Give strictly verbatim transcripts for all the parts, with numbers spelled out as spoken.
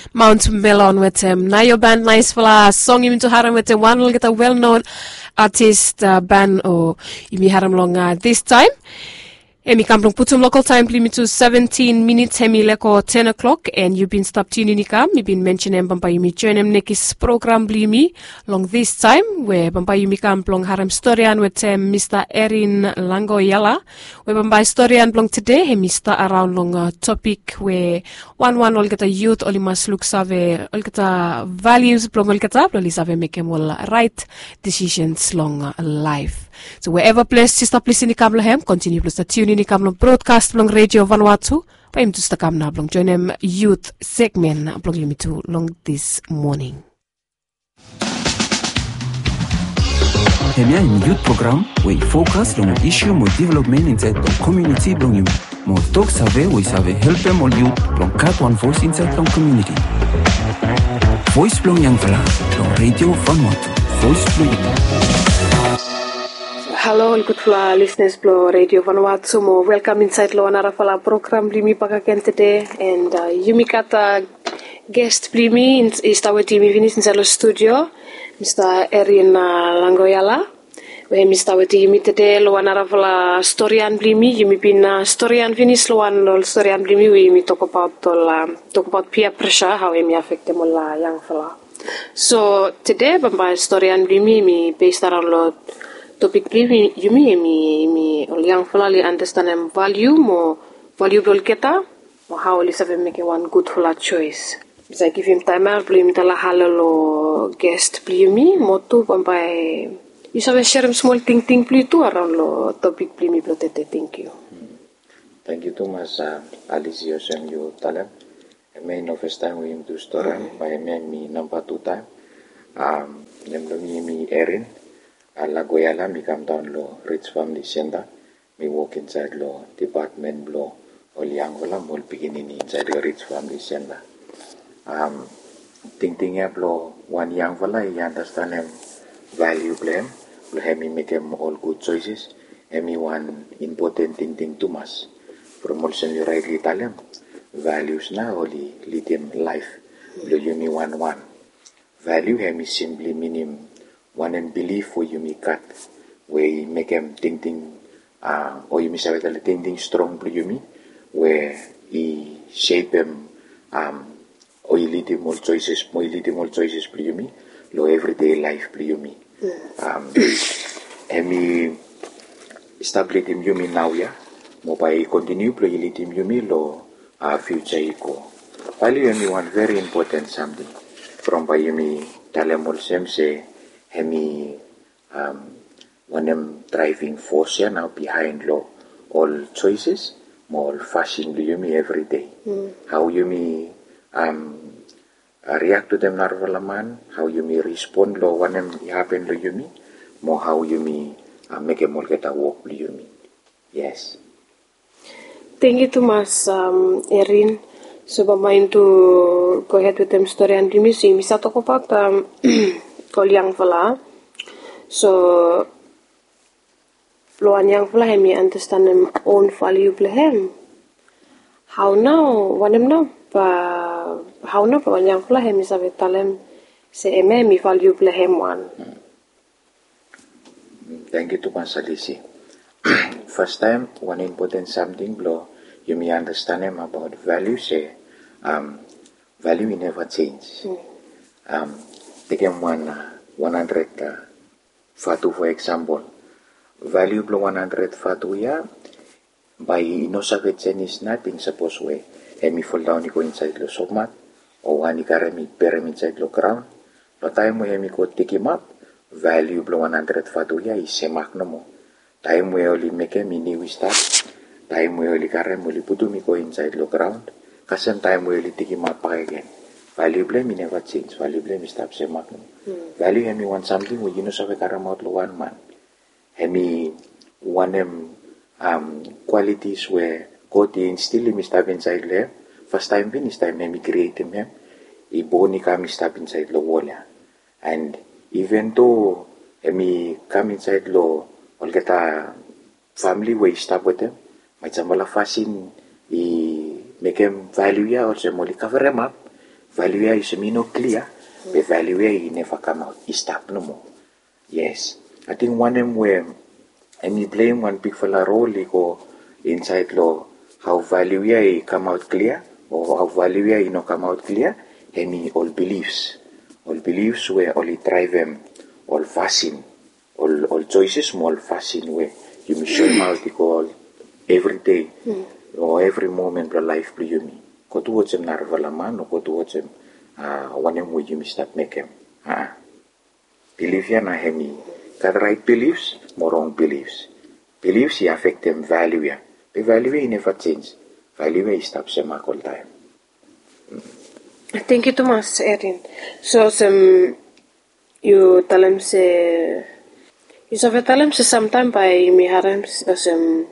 Mount Melon with him. Nayo band nice fala song yumi to haram with him. One will get a well-known artist uh, band or yumi haram long uh, this time. Emi kamplong putum local time limit to seventeen minutes hemi leko ten o'clock and you've been stopped tuning nikam. You've been mentioning Bamba Yumi joinem nekis program blimi long this time where Bamba Yumi kamplong haram storian with um, Mister Erin Langoyala. Where Bamba storian blong today he Mister around long uh, topic where one one all get a youth all must look save all get a values blong all get up all save make him all right decisions long uh, life. So wherever place you stop listening kablo hem continue plus tune in kablo broadcast blong radio Vanuatu pa im to sta kam na blong join them youth segment blong yumi to long this morning. Hemia in youth program we focus on issue more development inside the community blong yumi. More talk save we save help them all youth blong cat one voice inside the community. Voice blong yang fla blong radio Vanuatu. Voice blong. Hello, good fla listeners blo Radio Vanuatu mo welcome inside lo anara fala program blimi pakaken today and uh, yumi kata guest blimi is our team finis inside lo studio Mister Erin uh, Langoyala we Mister Wati yumi today lo anara fala storian blimi yumi pina storian finis lo an lo storian blimi we yumi talk about to uh, talk about peer pressure how it may affect them all uh, young fella. So today bamba storian blimi mi based around lo topic blimi yumi mi mi yang fala li understand em value mo valuable kita mo how li save make one good fala choice. Bisa give him time out blimi tala halalo guest blimi mo tu pampai you save share small thing thing pli tu around lo topic blimi protete. Thank you. Thank you too much uh, Alicia and you talent. I mean no first time we do story by me me number two time. Um nem mi Erin alla Goyala mi come down lo Rich Family Center. Mi walk inside lo department lo Oliangola mol beginning inside the Rich Family Center. Um, ting ting ya lo one young fella he understand him value blame lo hemi make him all good choices. Hemi one important thing thing too much. Promotion you right Italian values na only lead him life. Lo yumi one one value hemi simply meaning one and believe for you me cut where you make him think think uh or you me say that think think strong for you me where he shape him um or you lead him all choices more lead him all choices for you me lo everyday life for you me um and me establish him you me now ya mo by continue for you lead him you me lo uh, future iko value me one very important something from by you me tell him all same say hemi um when I'm driving force yeah, now behind law all choices more fashion do you me every day mm. how you me um uh, react to them narvalaman how you me respond lo when I'm happen to you me more how you me uh, make a more get a walk do you me yes. Thank you too much um Erin. So mind to go ahead with them story and me see me talk about um Kol yang fala, so lo an yang fala hemi understand them own value blehem. How now? Wanem now? Pa how now? Pa yang fala hemi sabe talem se eme mi value blehem one. Thank you to Mansalisi. First time one important something blow you may understand him about value say um value will never change. Mm. Um. Take one uh, one hundred uh, fatu for example. Value below one hundred fatu ya by no sabe Chinese nothing suppose way. Emi fall down go inside lo somat or one karemi perem inside lo ground. Lo time mo emi ko take him up. Value below one hundred fatu ya is semak no mo. Time mo only make him mini we start. Time mo only karem mo liputu mi go inside lo ground. Kasi time mo only take him up again. Value blame never change. Value blame is stop semak. Hmm. Value hemi want something where you know sabe karamot lo one man. Hemi one em um qualities where God instill him stop inside there. First time bin is time hemi create him him. Iboni come stop inside lo wala. And even though hemi come inside lo all get a family where stop with him. May samala fasin i make him value ya also moli cover him up. value is no clear, the value he never come out. He stop no more. Yes. I think one of them where and me blame one big fella role he go inside law how value he come out clear or how value he no come out clear, and me all beliefs. All beliefs where all he drive them, all fashion, all all choices all fashion where you me show him out all every day mm. or every moment of life for you me. Ko tu watch him narvala man or ko tu watch him uh one him where you me start make him. Ah. Belief ya na hemi. Got right beliefs, more wrong beliefs. Beliefs he affect them value ya. The value he never change. Value he stops him all time. Thank you, Thomas, Erin. So, some you tell him say, you say tell him say sometime by me haram some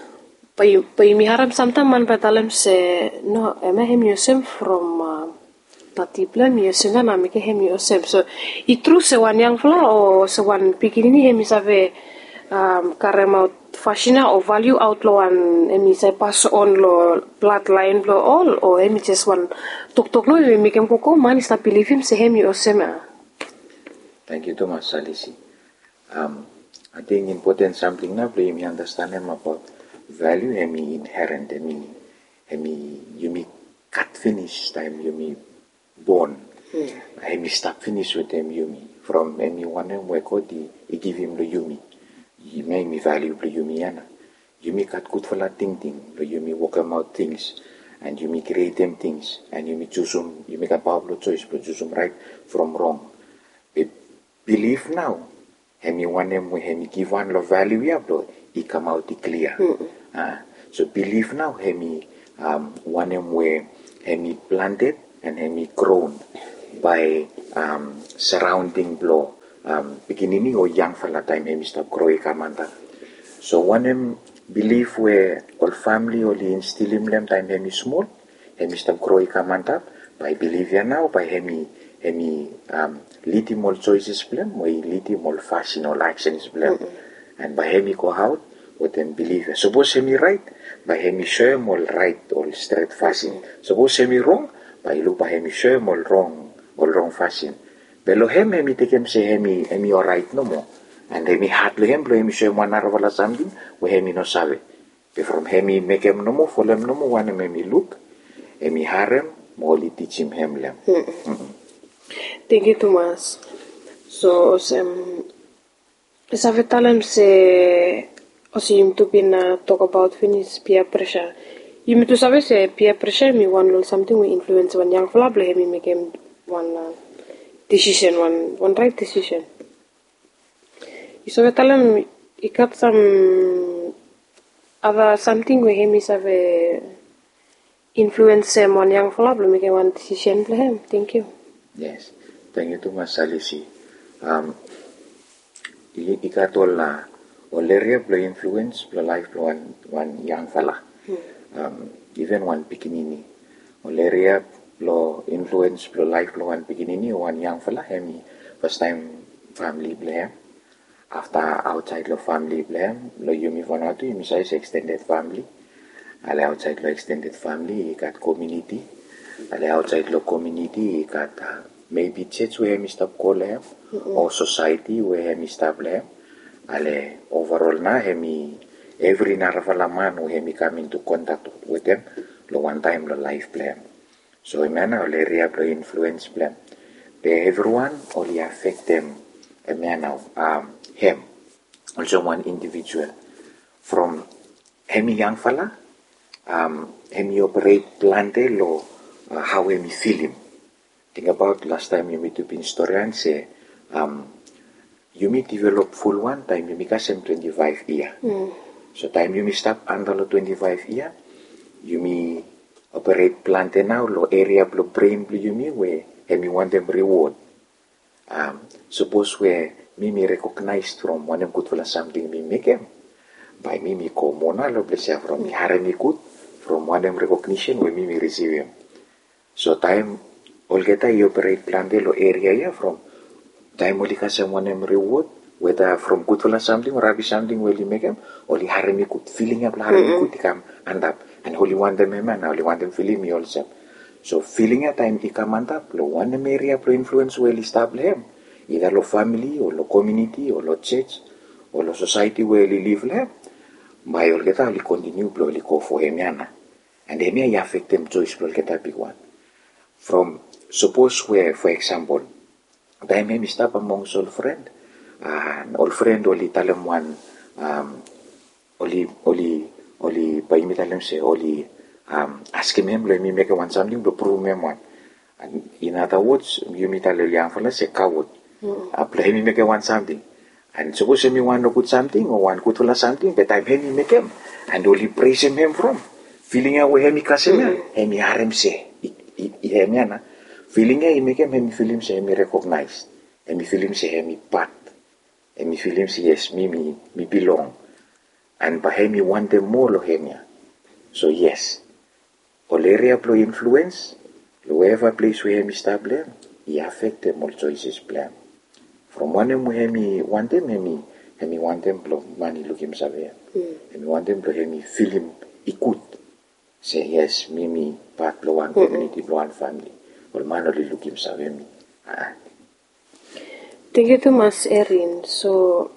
by by me haram sometime man by tell him say no, I may him yosem from uh, Natiplan yosem na make him yosem. So, it true say one young fella or say one beginning him is ave um carry out fashion or value outlaw and emi say pass on lo bloodline lo all or emi just one tok tok no you make him koko man is not believe him say him you sema. Thank you, Thomas Salisi. Um, I think important something now play me understand him about value emi inherent emi emi you me cut finish time you me born. Hmm. Emi start finish with him you me from emi one him we go di he give him the yumi. You make me value for you me yana. You make cut good for that thing thing. You me work out things and you me create them things and you me choose them. You make a powerful choice, but choose them right from wrong. But believe now. Hemi one them we hemi give one love value ya bro. He come out clear. Mm-hmm. Uh, so believe now. Hemi um one them where hemi planted and hemi grown by um surrounding blow. Um, beginning or young fella time him stop growing kamanda. So one him believe where all family only instill him them time him small, him stop growing kamanda by believe ya now by him him um lead him all choices blame, where he lead him all fashion or actions blame, mm-hmm. and by him go out with them believe. Suppose him right, by him show him all right, all straight fashion. Suppose him wrong, by look by him show him all wrong, all wrong fashion. Pero hem hemi take him say hemi hemi alright no more. And hemi hat lo hem lo hemi show one arvala something we hemi no sabe. But from hemi make him no more, follow him no more, one hemi look, hemi harem, moli teach him hem lem. Mm-hmm. Thank you, Thomas. So um sabe talem say osim to be na talk about finish peer pressure. You me to sabe say peer pressure me one little something we influence one young fella hemi make him one uh, decision, one one right decision. So tell him he got some other something where him is have a influence him on young fella make one decision for him. Thank you. Yes, thank you to Mas Salisi. Um, he got all la all area play influence play life one one young fella. Hmm. Um, even one pequenini. All area lo influence lo life lo one beginning one young fella hemi first time family blame after outside lo family blame lo yumi vanatu yumi size extended family ale outside lo extended family he got community ale outside lo community he got uh, maybe church where hemi stop call him mm-hmm. or society where hemi stop blame ale overall na hemi every narvala man who hemi come into contact with them lo one time lo life blame. So imana all area play influence plan. They everyone only affect them a man of um him. Also one individual. From him young fella, um him operate plante lo uh, how him feel him. Think about last time you meet up in story and say um you meet develop full one time you make some twenty-five year. Mm. So time you may stop under twenty-five year, you may operate plante now lo area lo brain blue you me where hemi want them reward. Um, suppose where me me recognized from one of good for something me make him. By me me komona lo bless from me hare me good from one of recognition where me me receive him. So time all get I operate plante lo area ya from time only ka someone em reward whether from good for something or rubbish something where you make him only hare me good feeling up hare me good come and up. And only one them man, only one them feeling me also. So feeling a time ikamanta lo one area pro influence well establish either lo family or lo community or lo church or lo society where li live le by ol kita li continue blo li ko for hemiana and hemia ya affect them choice blo kita big one from suppose where for example time hemi stop among soul friend and all friend oli talem one um oli oli oli by me talem say oli um asking him let me make one something to prove me one and in other words you meet a young fella say coward apply me make one something and suppose me one no good something or one good fella something but time him make him and only praise him from feeling away him kasema him harem say i him na feeling he make him him feel him say me recognize him feel him say him part him feel him say yes me me me belong and by him want them more lo him so yes all area play influence whoever place where him establish he affect them all choices plan from one him where him want them him him want them blow money look him sabe him want them blow him feel him ikut say yes me me part blow one community blow one family all man only look him sabe me ah thank you too much Erin so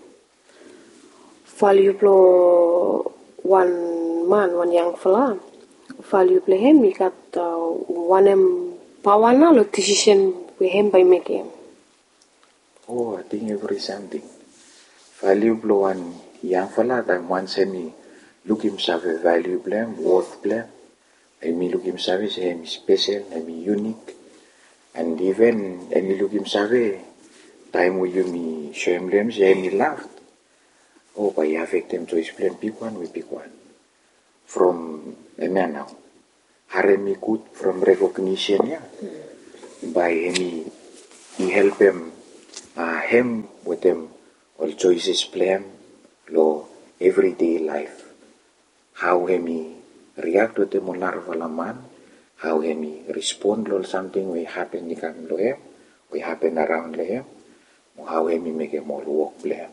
value blow one man one young fella value play him we got uh, one him pawana lo decision we him by making oh I think every something valuable one young fella that once him look himself a valuable him worth play and me look himself as him special and unique and even and me look himself time where you me show him them say me laughed oh by affect them to explain big one we big one from a man now haremi good from recognition yeah mm. by him he help him uh, him with them all choices plan lo everyday life how him react to them on man how him respond to something we happen ni kam lo him we happen around lo him how him make him all work plan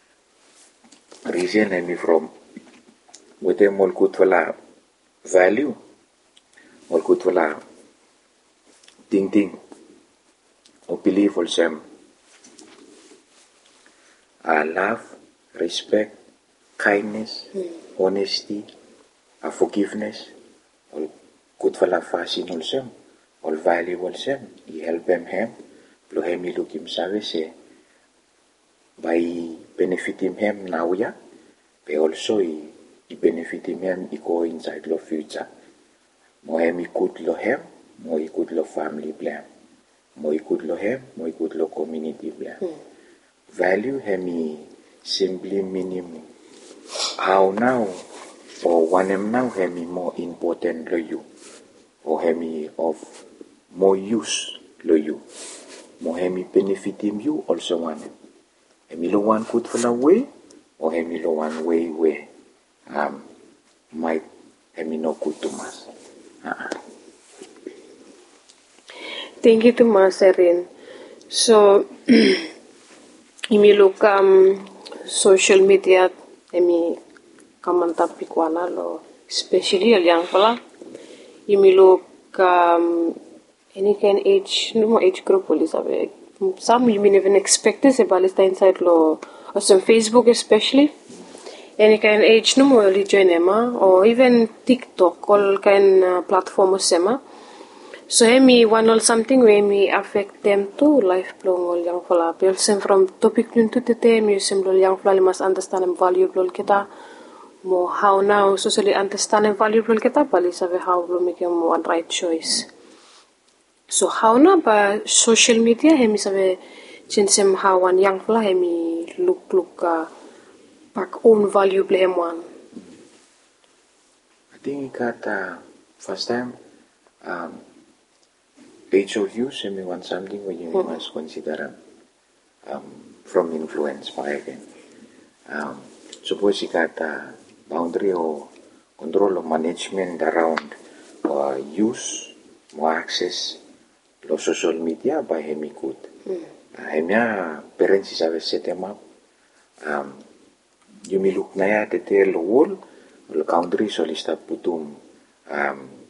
reason him from with them all good for la value all good for la ting ting or believe all same uh, love respect kindness mm. honesty uh, forgiveness all good for la fashion all same all value all same he help him him lo him look him service by benefiting him now yeah but also he I benefit him he go inside the future. Mo him good lo him, mo good lo family plan. Mo good lo him, mo good lo community plan. Mm. Value him simply minimum. How now or one him now him more important lo you. Or him of more use lo you. Mo him benefit him you also one him. Him lo one good for the way or him lo one way way. Um, might have me no good to mas. Uh-uh. Thank you to mas Erin. So, imi look um social media, imi kamantap pikwana lo, especially al young pala. Imi look um any kind age, no more age group poli sabe. Some you may even expect this about inside lo, or some Facebook especially. Any kind age no more join Emma or even TikTok all kind uh, platform sema so hemi one or something where me affect them too life long all young fella person from topic nun to the me simple young fella must understand and valuable kita more how now socially understand and valuable kita bali sabe how to make one right choice so how na ba social media hemi sabe chinsem how one young fella hemi look look uh, Pak own value play him one. I think that uh, first time um, age of use me want something where you mm-hmm. must consider um, from influence by again. Um, suppose you got a boundary or control or management around or use more access to social media by him good. Mm. Uh, him parents is have set them up. Um, You may look na ya te te lo wall, lo country so lista putum um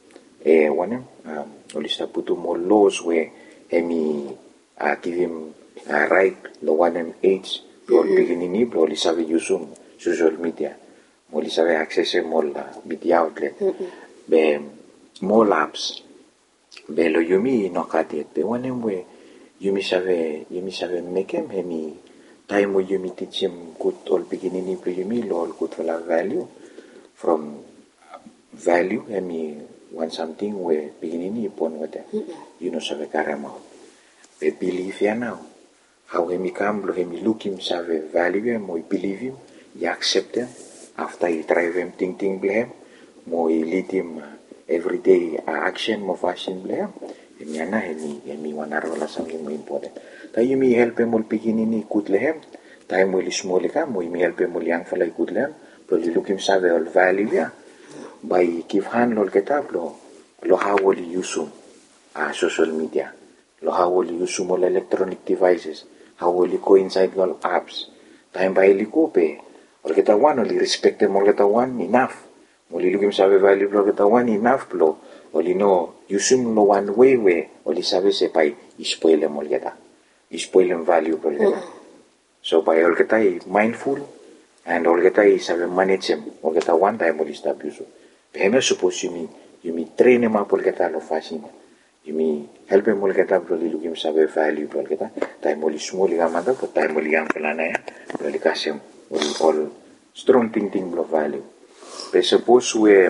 e one um olista putu more laws where hemi uh, give him uh, right lo one age lo beginning lo olisa ve usum social media mo olisa ve access mo la media outlet be more apps be lo yumi no kati be one we yumi save yumi save mekem hemi time mo yumi teach him good all beginning lo yumi lo all good for la value from value hemi want something where beginning upon what you know save karama be believe ya now how hemi come lo hemi look him save value mo believe him he accept him after he drive him think think blame mo lead him uh, every day uh, action mo fashion blame hemi ana hemi hemi wanar wala something mo important tayo mi help him mo beginning ikut lehem tayo mo lismo leka mo mi help him mo yang fala ikut lehem lo look him save all value ya by give hand lo kita lo lo how will you use uh, social media lo how will you use all electronic devices how will you go inside all apps time by liko pe or kita one only respect them all kita one enough only look him save value lo kita one enough lo only no use lo one way way only save se by spoil them all kita spoil them value lo kita so by all kita mindful and all kita save manage them all kita one time only stop use Pema suppose you me you me train him up all get all fashion. You me help him all get up really look him save value all get time only small gamada but time only young plana ya really kasem all all strong thinking blow value. But suppose we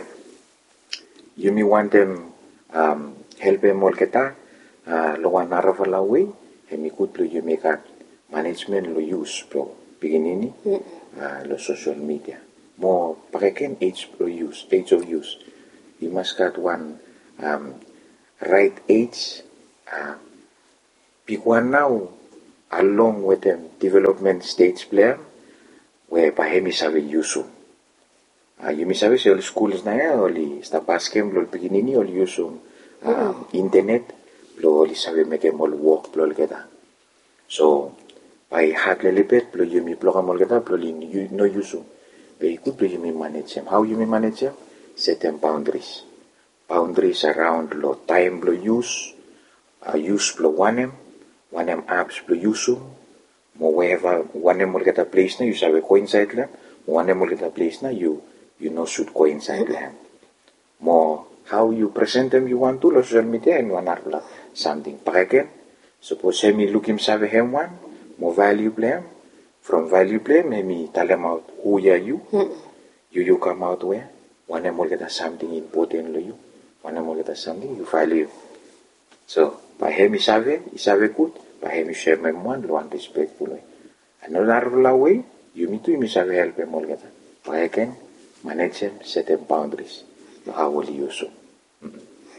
you me want them um help him all get uh lo one aravala way and me could blow you make a management lo use pro beginning uh lo social media. More pakai age pro use, age of use. You must got one um, right age. Uh, pick one now, along with them development stage player, where pahemi sabe use. Uh, you misabe se all schools na ya, oli sta paskem lo beginini oli use um, internet, lo oli sabe make all work lo kita. So by hard lelipet, lo you mi bloga mol kita, lo no use. Very good to you may manage them. How you may manage them? Set them boundaries. Boundaries around lo time lo use, uh, use lo one m, one m apps lo use, mo wherever one m will get a place na you sabe coincide lang, one m will get a place na you you know should coincide lang. Mo how you present them you want to lo social media and one arla something. Pakaken, suppose hemi look him sabe hem one, mo value blame. From value play, maybe tell them out who are you. Mm. You you come out where one more get something important to you. One more get something you value. So by him is ave is ave good. By him is share my one lo respectful way. Another way you need to is ave help him all get. By again manage him set them boundaries. How will you use it? Mm.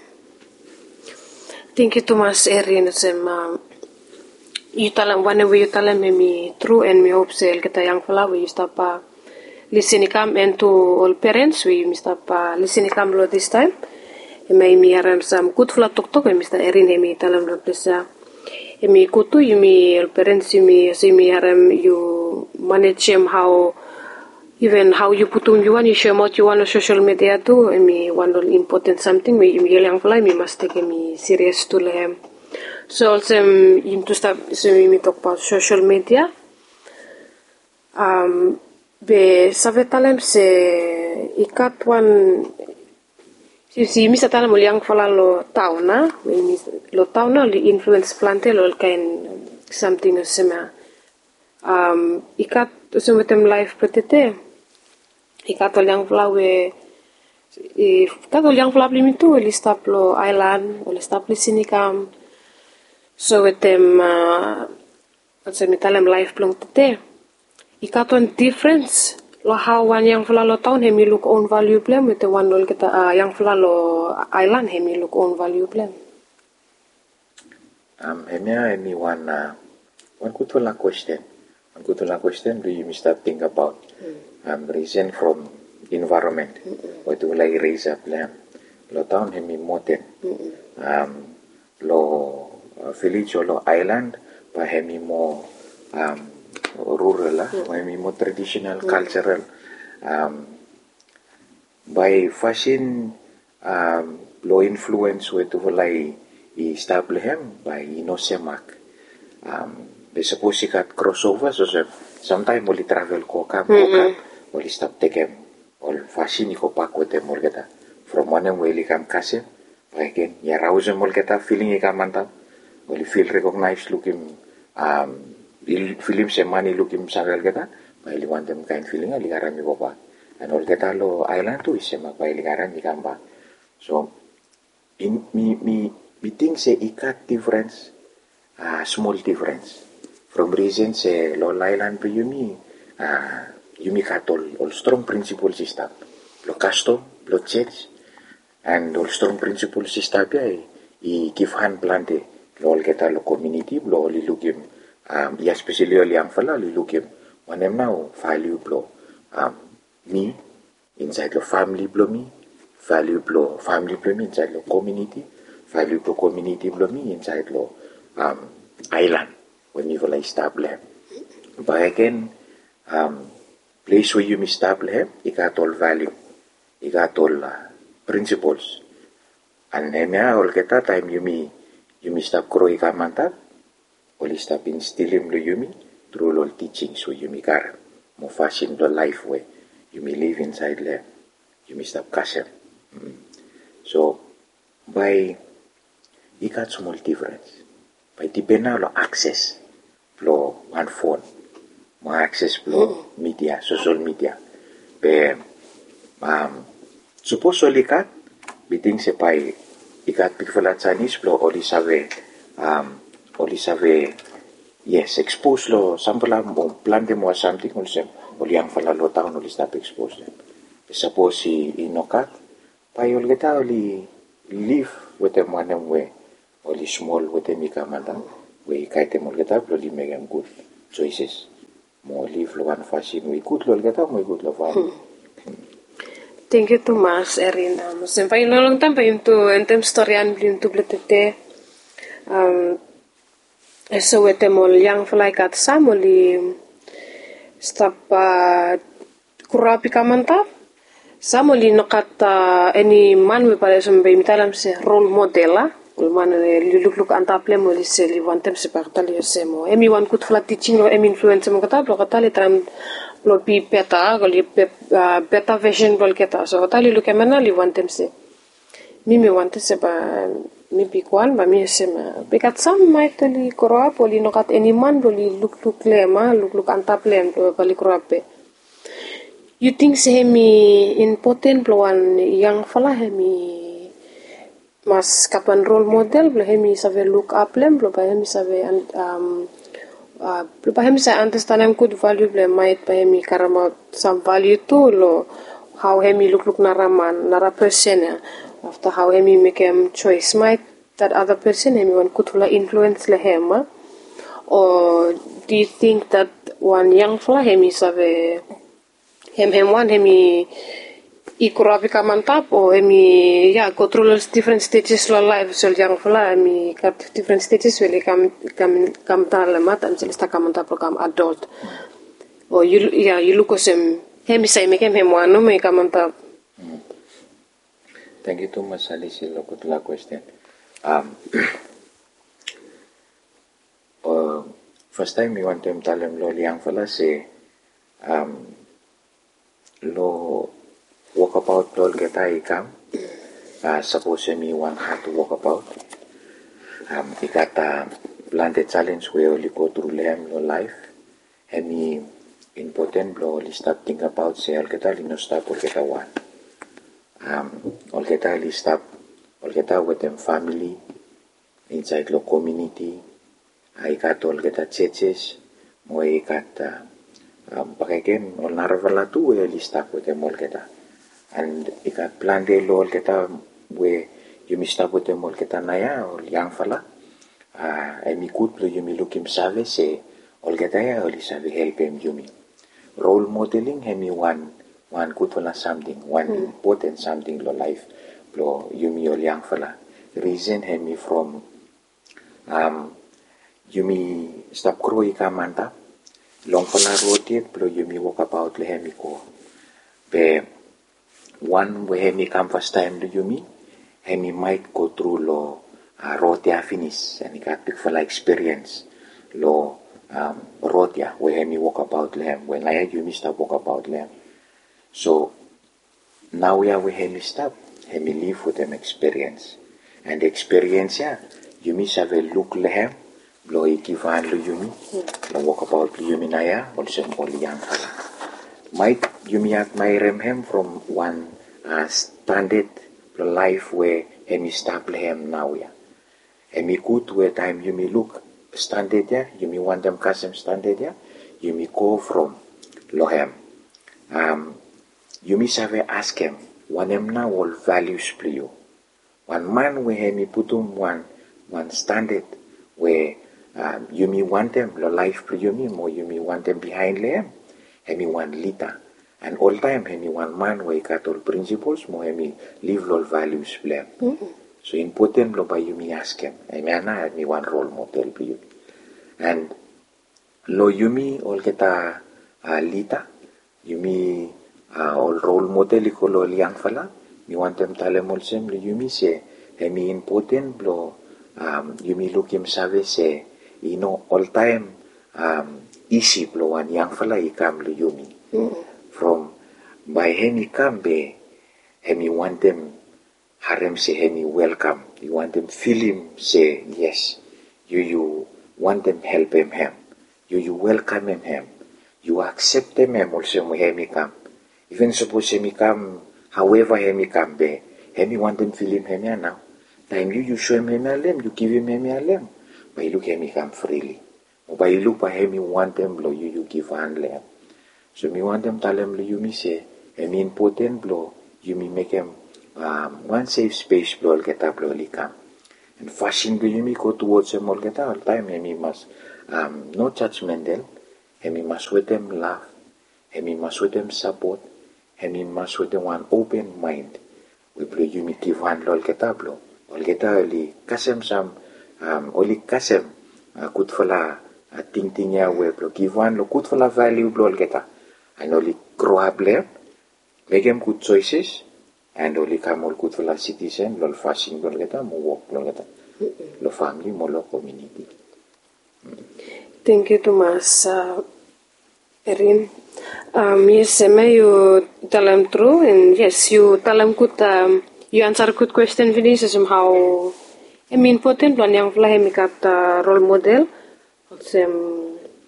Thank you, Thomas Erin. Um, you tell one way you tell me true and me hope say kita yang fala we stop uh, listening come and to all parents we stop uh, listening come lo this time may me aram some good flat tok tok Mister Erin me tell them plesa me kutu you me all parents you me say me aram you manage him how even how you put on you want you share what you want on social media too and me one important something me me yang fala me must take me serious to them. So also um, to start so we talk about social media. Um, be savetalem se ikat one si si misa tala mo yang fala lo tauna, lo tauna li influence plante lo kain something sema. Um, ikat so metem life petete. Ikat yang fala we ikat yang fala limitu li stop lo island, li stop li sinikam. So with them, uh, let's say, metalem life plong tete. Ikaton difference lo how one yang fula lo town hemi look own value plan with the one lo kita uh, yang fula lo island hemi look own value plan. Um, hemi hemi one uh, one good one question. One good one question. Do you Mister think about mm. um reason from environment? Mm-mm. What do like raise up plan? Lo town hemi mountain. Um, lo Uh, village or island pa hemi mo um, rural la mm. hemi mo traditional mm. cultural um, by fashion um, lo influence we tu volai i stablehem by ino semak. Um, be suppose ikat crossover so se sometime oli travel ko kam ko kam oli stop tekem ol fascini ko pakwete mol keta from one way li kam kase again ya rause mol keta feeling ikam mantap oli feel recognize looking um il film se mani looking sagal keta by li want them kind feeling ali garami ko pa and ol keta lo island tu isema by li garami kamba so in mi mi mi think se ikat difference uh, small difference from reason se lo island pe yumi uh, yumi katol all strong principle system lo custom lo church and all strong principle system ya i give hand plante lo kita lo community lo li lukim um ya especially li ang fala li lukim wanem now value blo um me inside the family blo me value blo family blo me inside the community value blo community blo me inside lo um island when you will establish but again um place where you establish you got all value you got all uh, principles and then all kita time you me you me stop growing kamanta all stop instilling lo you me through all teachings so you me car mo fashion the life way you me live inside there you me stop kasem mm. So by you got small difference by depend on access lo one phone mo access lo media social media be um suppose oli kat biting se pai ikat pikfalat Chinese lo oli save um oli save yes expose lo sample mo plan de mo something also oli ang fala lo taon oli stop expose them suppose si inokat pai oli geta oli live with them one way oli small with them ikamanda we kaite mo geta lo li megam good choices mo live lo one fashion we good lo geta mo good lo fa. Thank you too much, Erin. Um, Sampai nolong tambah into entem storyan blin tu bletete. Um, eso wete mol yang fly kat samoli stop uh, kurapi kamantap. Samoli nokat uh, any man we pare sampai mitalam se role model la. Kulman luluk luk antaple moli se li wantem se partali semo. Emi wan kut flat teaching lo emi influence mo kata lo kata li tam lo pi peta ko li beta version bol keta so tali lu kemana li wantem se mi mi wante se ba mi pi kwan ba mi se ma bekat sam mai to li koroa poli no kat any man do li luk luk lema luk luk antaple do bali koroape you think se hemi important bloan yang fala hemi mas kapan role model blo hemi save look up lem blo ba hemi save um uh blo ba hemi sa understand am good value blo might ba hemi karama some value to lo how hemi look look naraman nara person ya after how hemi make him choice might that other person hemi one could la influence le hema or do you think that one young fella hemi save hem hem one hemi ikurapi kamantap o emi ya go through different stages of life so yang fala emi kat different stages wele kam kam kam tarlemat am selesta kamantap kam adult o you ya you look osem hemi sai me kem hemo ano me kamantap. Thank you too much Alice lo kut la question um uh, first time you want them talem lo yang fala se um lo walk about lol kita ikam uh, suppose me one had to walk about um ikata planted challenge we only go through lem lo life any important lo li stop think about say all kita li no stop all kita one um all kita li stop all kita with them family inside lo community I got all kita churches mo ikata um pakagen all narvala tu we li stop with them all kita and ikat plan de lo kita we you mi stop with them all kita naya or yang fala ah uh, emi kut lo you mi lookim save se all kita ya oli save help him you mi role modeling hemi one one kut fala something one hmm. important something lo life lo you mi ol yang fala reason hemi from um you mi stop growing ka manta long fala rotate lo you mi walk about le hemi ko be one we hemi come first time do you me hemi might go through lo uh, rotia finish and got big for like experience lo um, rotia where hemi walk about lehem when I you missed walk about lehem. So now we are with hemi stop hemi live with them experience and the experience yeah you miss have a look lehem lo ikivan lo yumi lo walk about lo yumi naya also only young fella might yumi at my remhem from one uh, standard life where hemi stop lehem now yeah hemi good where time yumi look standard yeah yumi want them custom standard yeah yumi go from lohem um yumi save ask him one em now all values play you one man where hemi put him one one standard where um, yumi want them lo life play yumi more yumi want them behind lehem hemi one leader and all time hemi one man where got all principles more hemi live all values play mm-hmm. So important lo by yumi ask him hemi ana hemi one role model play yumi and lo yumi all kita uh, leader yumi uh, all role model ko lo liang fala mi want them talem olsem lo yumi se hemi important lo um, yumi look him save se you know all time um, easy lo one young fella he come lo yumi mm-hmm. From by hemi come be hemi want them harem say hemi welcome you want them feel him say yes you you want them help him him you you welcome him him you accept him him also hemi come even suppose hemi come however hemi come be hemi want them feel him hemi now time you you show him hemi alem you give him hemi alem but look hemi come freely but look by hemi want them blow you you give hand lem so me want them tell them you me say hemi important blow you me make him um, one safe space blow get up blow come and fashion do you me go towards him all get all time hemi must um, no judgmental hemi must with them laugh hemi must with them support hemi must with them one open mind we blow you me give one lol get up blow all get only kasem some um, only kasem uh, good for la uh, ting ting ya we blow give one lo good for la value blow all get up and only grow up there, make them good choices, and only come all good for the citizen, lol fashion, lol geta, mo work, lol geta, lo family, mo lo community. Thank you, Thomas. Uh, Erin. Um, yes, you tell them true, and yes, you tell them good. Um, you answer a good question. Finish somehow. I mean, important one young fly make up the role model. Also,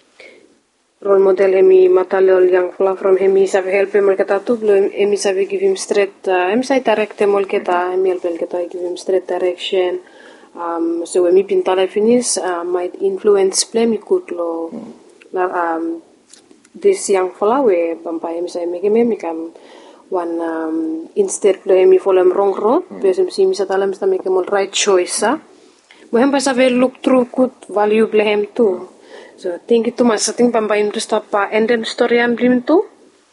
role model hemi matalol yang fla from hemi save help him kata tu belum hemi save give him straight uh, hemi say direct him kata hemi help kata give him straight direction um so hemi pintala finish uh, might influence play me good lo um this young fla we bampa hemi say make him come one um instead lo hemi follow him wrong road person si misa talam sta make him all right choice ah mo hemi save look through good value play him too. So, thank you too much. I think pambayin to stop uh, and then story and blim too.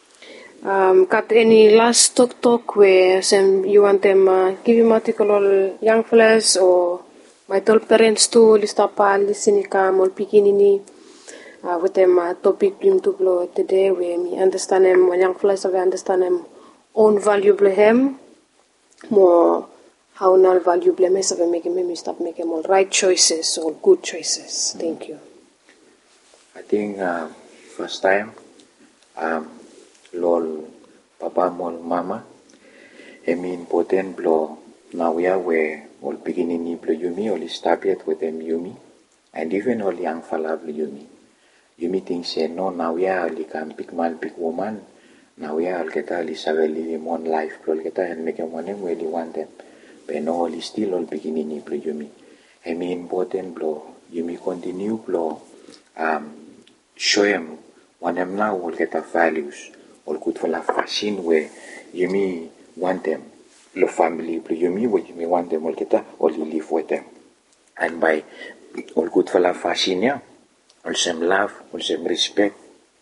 Um, got any last talk talk where some you want them uh, give him article all young fellas or my tall parents too list up uh, listen come all beginning uh, with them uh, topic blim to blow today where me understand them when young fellas have understand them own valuable him more how now valuable me so make him stop making all right choices or good choices. Thank you. I think uh, first time um, lol papa mol mama hemi important blow now we are where all beginning ni blow yumi all established with them yumi and even all young fella blow yumi yumi think say no now we are only can big man big woman now we are all get all is live one life blow get and make them one them really want them but no all is still all beginning ni blow yumi hemi important blow yumi continue blow um show him when them now will get the values all good for la fashion where you me want them the family but you me what you me want them all get all you live with them and by all good for la fashion yeah all some love all some respect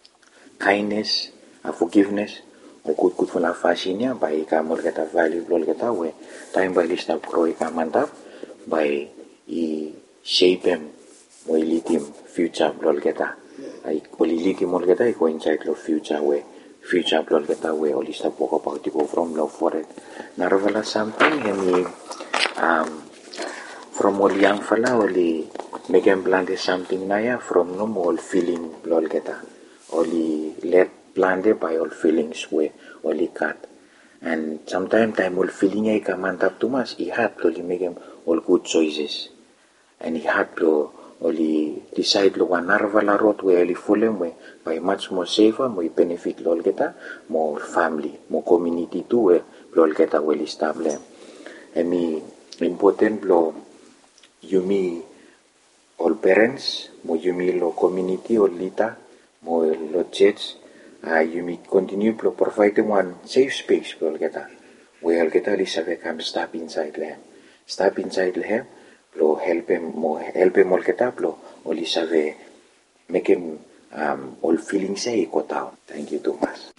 kindness and forgiveness all good good for la fashion yeah by come all get a value all get away time by list up grow come and up by e shape him or lead him future all get a I oliliti mo kita I go inside lo future way future plot kita way all this talk about to go from love for it. Narvala something hemi um, from all young fella only make them plant something naya from no all feeling lol geta only let plant by all feelings we only cut and sometimes time all feeling ay kamantap too much he had to only make them all good choices and he had to only decide lo wanarva la rot we only full them we by much more safer more benefit lol geta more family more community too we lol geta well established and me important lo yumi all parents mo yumi lo community all lita mo lo church uh, yumi continue to provide them one safe space lol geta we all geta li save come step inside le step inside le lo help him mo help him all geta lo oli save make him um, all feelings say kota. Thank you too much.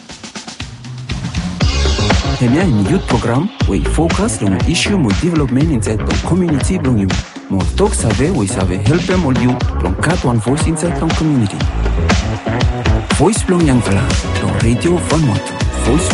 Hemia in youth program we focus on issue mo development inside the community belong you. Mo talk save we save help them all you long cat one voice inside the community. Voice belong young fella, long radio Vanuatu. Voice